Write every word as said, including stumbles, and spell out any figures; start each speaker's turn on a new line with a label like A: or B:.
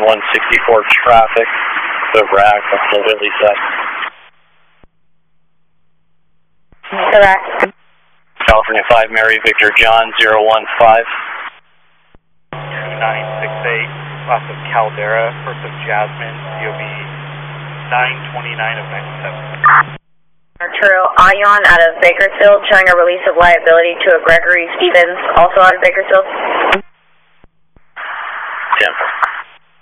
A: one sixty-four traffic, over Act on the Whitley side.
B: Correct.
A: California five, Mary Victor John, zero one five.
C: two nine six eight, last of Caldera, first of Jasmine, C O B nine twenty-nine of ninety-seven.
B: Arturo Ion out of Bakersfield, showing a release of liability to a Gregory Stevens, also out of Bakersfield.
A: ten.